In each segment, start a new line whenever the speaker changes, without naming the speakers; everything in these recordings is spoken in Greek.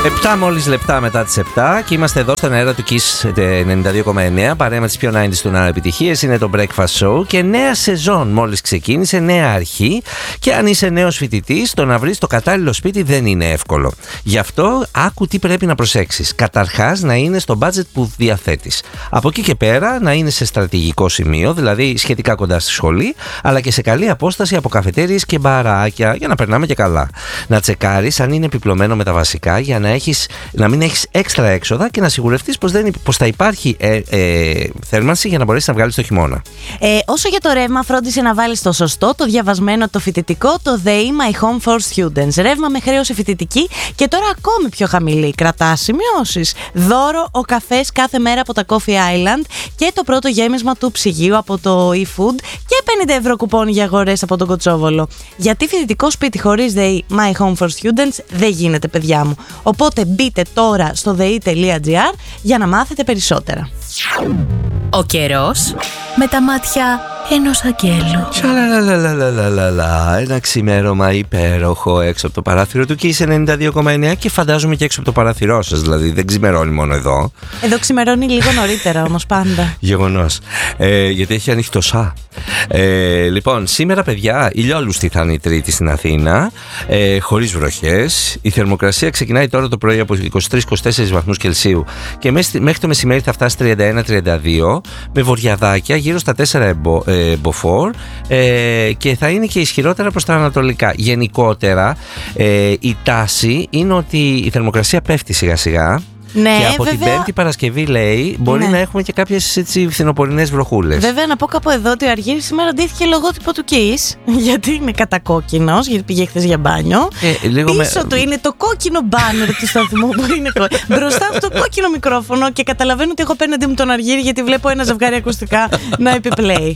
7 μόλις λεπτά μετά τις 7 και είμαστε εδώ στον αέρα του KISS 92,9 παρέα με τις πιο 90's του Ναου επιτυχίες. Είναι το Breakfast Show και νέα σεζόν μόλις ξεκίνησε, νέα αρχή. Και αν είσαι νέος φοιτητής, το να βρεις το κατάλληλο σπίτι δεν είναι εύκολο. Γι' αυτό άκου τι πρέπει να προσέξεις. Καταρχάς να είναι στο budget που διαθέτεις. Από εκεί και πέρα να είναι σε στρατηγικό σημείο, δηλαδή σχετικά κοντά στη σχολή, αλλά και σε καλή απόσταση από καφετέριες και μπαράκια για να περνάμε και καλά. Να τσεκάρεις αν είναι επιπλωμένο με τα βασικά για να μην έχεις έξτρα έξοδα και να σιγουρευτείς πως θα υπάρχει θέρμανση για να μπορέσεις να βγάλεις το χειμώνα.
Όσο για το ρεύμα, φρόντισε να βάλεις το σωστό, το διαβασμένο, το φοιτητικό, το ΔΕΗ My Home for Students. Ρεύμα με χρέωση φοιτητική και τώρα ακόμη πιο χαμηλή. Κρατάς σημειώσεις. Δώρο ο καφές κάθε μέρα από τα Coffee Island και το πρώτο γέμισμα του ψυγείου από το eFood και 50 ευρώ κουπόνι για αγορές από τον Κοτσόβολο. Γιατί φοιτητικό σπίτι χωρίς ΔΕΗ My Home for Students δεν γίνεται, παιδιά μου. Οπότε μπείτε τώρα στο dei.gr για να μάθετε περισσότερα.
Ο καιρός με τα μάτια ενός αγγέλου.
Σαλαλαλαλαλαλα. Ένα ξημέρωμα υπέροχο έξω από το παράθυρο του KISS 92,9 και φαντάζομαι και έξω από το παράθυρό σας. Δηλαδή δεν ξημερώνει μόνο εδώ.
Εδώ ξημερώνει λίγο νωρίτερα όμως πάντα.
Γεγονός. Γιατί έχει ανοιχτοσά. Λοιπόν, σήμερα παιδιά ηλιόλουστη θα είναι η Τρίτη στην Αθήνα, χωρίς βροχές. Η θερμοκρασία ξεκινάει τώρα το πρωί από 23-24 βαθμούς Κελσίου και μέχρι το μεσημέρι θα φτάσει 31-32 με βοριαδάκια γύρω στα 4 μποφόρ και θα είναι και ισχυρότερα προς τα ανατολικά. Γενικότερα η τάση είναι ότι η θερμοκρασία πέφτει σιγά σιγά.
Ναι,
και από
βέβαια,
την Πέμπτη Παρασκευή λέει μπορεί να έχουμε και κάποιες φθινοπορεινές βροχούλες.
Βέβαια να πω κάπου εδώ ότι ο Αργύρης σήμερα αντίθηκε λογότυπο του KISS, γιατί είναι κατακόκκινος, γιατί πήγε χθες για μπάνιο. Πίσω του είναι το κόκκινο μπάνερ του σταθμού που είναι μπροστά από το κόκκινο μικρόφωνο και καταλαβαίνω ότι έχω απέναντι μου τον Αργύρη γιατί βλέπω ένα ζευγάρι ακουστικά να επιπλέει.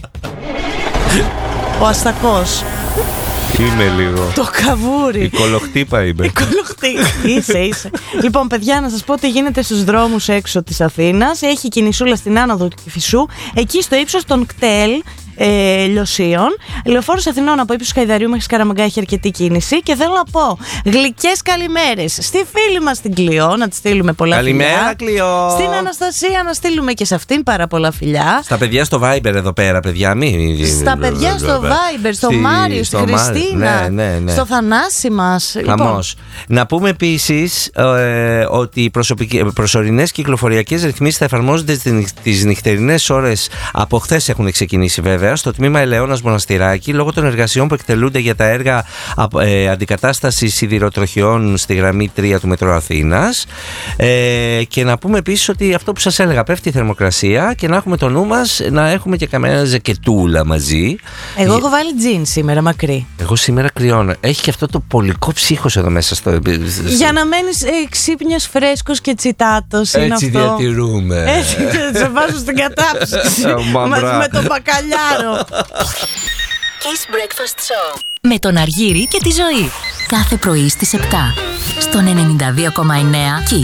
Ο αστακός.
Είμαι λίγο.
Το καβούρι.
Η κολοχτύπα είμαι.
Η κολοχτύπα. Είσαι. Λοιπόν, παιδιά, να σας πω τι γίνεται στους δρόμους έξω της Αθήνας. Έχει κινησούλα στην άνοδο του Κηφισού, εκεί στο ύψος των κτέλ Λιωσίων. Λεωφόρος Αθηνών από ύψος Χαϊδαρίου μέχρι Σκαραμαγκά έχει αρκετή κίνηση. Και θέλω να πω γλυκές καλημέρες στη φίλη μας την Κλειό, να τη στείλουμε πολλά
καλημέρα,
φιλιά.
Κλειό.
Στην Αναστασία να στείλουμε και σε αυτήν πάρα πολλά φιλιά.
Στα παιδιά στο Viber εδώ πέρα, παιδιά.
Στα παιδιά στο Viber, στο Μάριο, στη Χριστίνα, στο Θανάση μας.
Χαμός. Να πούμε επίσης ότι οι προσωρινές κυκλοφοριακές ρυθμίσεις θα εφαρμόζονται τις νυχτερινές ώρες. Από χθες έχουν ξεκινήσει βέβαια στο τμήμα Ελαιώνας Μοναστηράκη λόγω των εργασιών που εκτελούνται για τα έργα αντικατάστασης σιδηροτροχιών στη γραμμή 3 του Μετρό Αθήνας. Και να πούμε επίσης ότι αυτό που σας έλεγα, πέφτει η θερμοκρασία και να έχουμε το νου μας να έχουμε και καμένα ζεκετούλα μαζί.
Εγώ έχω βάλει τζιν σήμερα μακρύ.
Εγώ σήμερα κρυώνω. Έχει και αυτό το πολικό ψύχος εδώ μέσα στο.
Για να μένεις ξύπνιος, φρέσκος και τσιτάτος.
Έτσι διατηρούμε.
Έτσι σε βάζω στην κατάψυξη. Με τον μπακαλιάρο.
KISS Breakfast Show με τον Αργύρη και τη Ζωή. Κάθε πρωί στις 7 στον 92,9 KISS.